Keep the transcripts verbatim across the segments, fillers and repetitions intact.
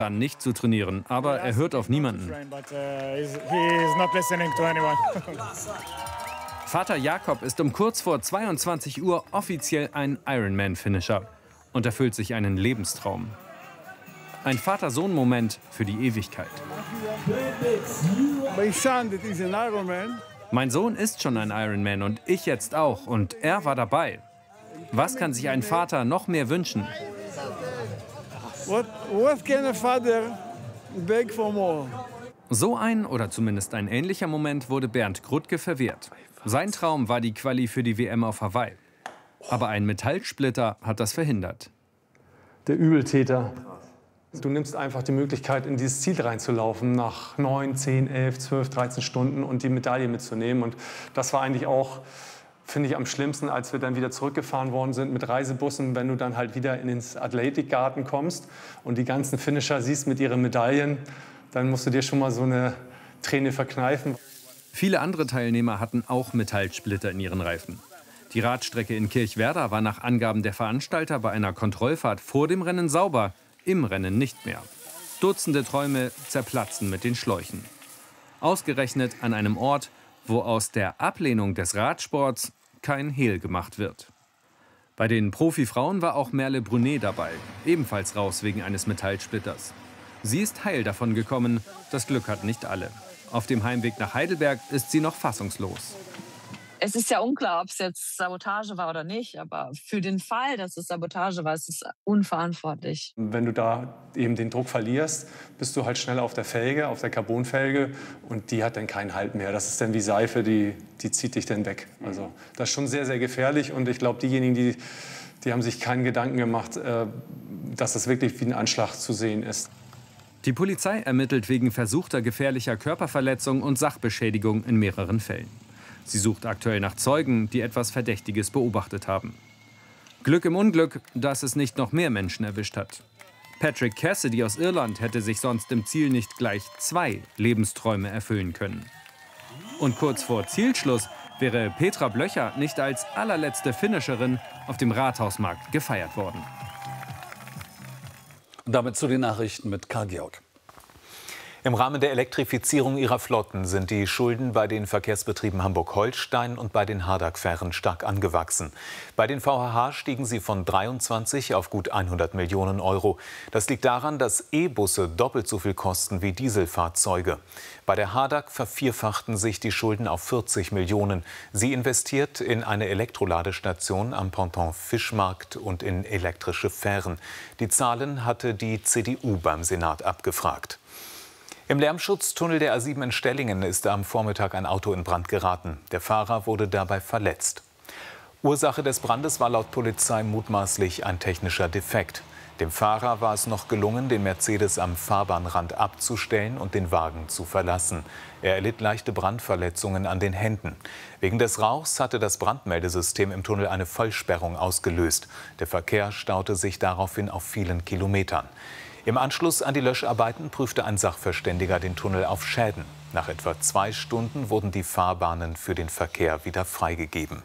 Dann nicht zu trainieren, aber er hört auf niemanden. Vater Jakob ist um kurz vor zweiundzwanzig Uhr offiziell ein Ironman-Finisher und erfüllt sich einen Lebenstraum. Ein Vater-Sohn-Moment für die Ewigkeit. Mein Sohn ist schon ein Ironman und ich jetzt auch und er war dabei. Was kann sich ein Vater noch mehr wünschen? What, what can a father beg for more? So ein oder zumindest ein ähnlicher Moment wurde Bernd Grutke verwehrt. Sein Traum war die Quali für die W M auf Hawaii. Aber ein Metallsplitter hat das verhindert. Der Übeltäter. Du nimmst einfach die Möglichkeit, in dieses Ziel reinzulaufen, nach neun, zehn, elf, zwölf, dreizehn Stunden und die Medaille mitzunehmen. Und das war eigentlich auch, finde ich, am schlimmsten, als wir dann wieder zurückgefahren worden sind mit Reisebussen, wenn du dann halt wieder in den Athletikgarten kommst und die ganzen Finisher siehst mit ihren Medaillen, dann musst du dir schon mal so eine Träne verkneifen. Viele andere Teilnehmer hatten auch Metallsplitter in ihren Reifen. Die Radstrecke in Kirchwerder war nach Angaben der Veranstalter bei einer Kontrollfahrt vor dem Rennen sauber, im Rennen nicht mehr. Dutzende Träume zerplatzen mit den Schläuchen. Ausgerechnet an einem Ort, wo aus der Ablehnung des Radsports kein Hehl gemacht wird. Bei den Profifrauen war auch Merle Brunet dabei, ebenfalls raus wegen eines Metallsplitters. Sie ist heil davon gekommen, das Glück hat nicht alle. Auf dem Heimweg nach Heidelberg ist sie noch fassungslos. Es ist ja unklar, ob es jetzt Sabotage war oder nicht, aber für den Fall, dass es Sabotage war, ist es unverantwortlich. Wenn du da eben den Druck verlierst, bist du halt schnell auf der Felge, auf der Carbonfelge und die hat dann keinen Halt mehr. Das ist dann wie Seife, die, die zieht dich dann weg. Also das ist schon sehr, sehr gefährlich und ich glaube, diejenigen, die, die haben sich keinen Gedanken gemacht, äh, dass das wirklich wie ein Anschlag zu sehen ist. Die Polizei ermittelt wegen versuchter gefährlicher Körperverletzung und Sachbeschädigung in mehreren Fällen. Sie sucht aktuell nach Zeugen, die etwas Verdächtiges beobachtet haben. Glück im Unglück, dass es nicht noch mehr Menschen erwischt hat. Patrick Cassidy aus Irland hätte sich sonst im Ziel nicht gleich zwei Lebensträume erfüllen können. Und kurz vor Zielschluss wäre Petra Blöcher nicht als allerletzte Finisherin auf dem Rathausmarkt gefeiert worden. Und damit zu den Nachrichten mit Karl Georg. Im Rahmen der Elektrifizierung ihrer Flotten sind die Schulden bei den Verkehrsbetrieben Hamburg-Holstein und bei den Hardegg-Fähren stark angewachsen. Bei den V H H stiegen sie von dreiundzwanzig auf gut hundert Millionen Euro. Das liegt daran, dass E-Busse doppelt so viel kosten wie Dieselfahrzeuge. Bei der Hardegg vervierfachten sich die Schulden auf vierzig Millionen. Sie investiert in eine Elektroladestation am Ponton Fischmarkt und in elektrische Fähren. Die Zahlen hatte die C D U beim Senat abgefragt. Im Lärmschutztunnel der A sieben in Stellingen ist am Vormittag ein Auto in Brand geraten. Der Fahrer wurde dabei verletzt. Ursache des Brandes war laut Polizei mutmaßlich ein technischer Defekt. Dem Fahrer war es noch gelungen, den Mercedes am Fahrbahnrand abzustellen und den Wagen zu verlassen. Er erlitt leichte Brandverletzungen an den Händen. Wegen des Rauchs hatte das Brandmeldesystem im Tunnel eine Vollsperrung ausgelöst. Der Verkehr staute sich daraufhin auf vielen Kilometern. Im Anschluss an die Löscharbeiten prüfte ein Sachverständiger den Tunnel auf Schäden. Nach etwa zwei Stunden wurden die Fahrbahnen für den Verkehr wieder freigegeben.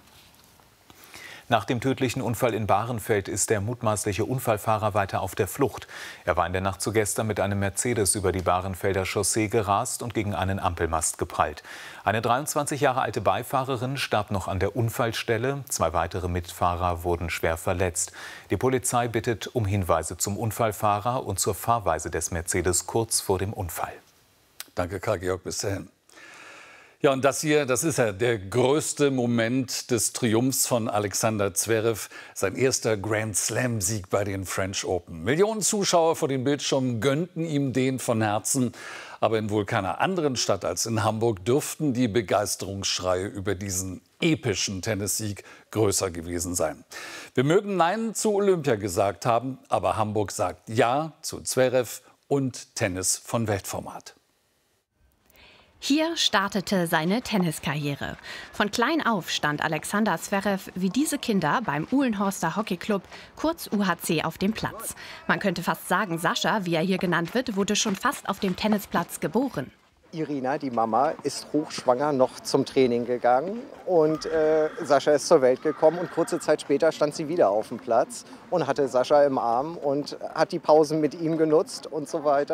Nach dem tödlichen Unfall in Bahrenfeld ist der mutmaßliche Unfallfahrer weiter auf der Flucht. Er war in der Nacht zu gestern mit einem Mercedes über die Bahrenfelder Chaussee gerast und gegen einen Ampelmast geprallt. Eine dreiundzwanzig Jahre alte Beifahrerin starb noch an der Unfallstelle. Zwei weitere Mitfahrer wurden schwer verletzt. Die Polizei bittet um Hinweise zum Unfallfahrer und zur Fahrweise des Mercedes kurz vor dem Unfall. Danke, Karl-Georg, bis dahin. Ja, und das hier, das ist ja der größte Moment des Triumphs von Alexander Zverev. Sein erster Grand-Slam-Sieg bei den French Open. Millionen Zuschauer vor dem Bildschirm gönnten ihm den von Herzen. Aber in wohl keiner anderen Stadt als in Hamburg dürften die Begeisterungsschreie über diesen epischen Tennissieg größer gewesen sein. Wir mögen Nein zu Olympia gesagt haben, aber Hamburg sagt Ja zu Zverev und Tennis von Weltformat. Hier startete seine Tenniskarriere. Von klein auf stand Alexander Zverev wie diese Kinder beim Uhlenhorster Hockeyclub, kurz U H C, auf dem Platz. Man könnte fast sagen, Sascha, wie er hier genannt wird, wurde schon fast auf dem Tennisplatz geboren. Irina, die Mama, ist hochschwanger noch zum Training gegangen und äh, Sascha ist zur Welt gekommen und kurze Zeit später stand sie wieder auf dem Platz und hatte Sascha im Arm und hat die Pausen mit ihm genutzt und so weiter.